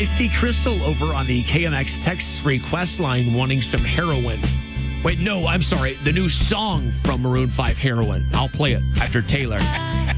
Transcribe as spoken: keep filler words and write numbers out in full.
I see Crystal over on the K M X text request line wanting some heroin. Wait, no, I'm sorry. The new song from Maroon five, Heroin. I'll play it after Taylor.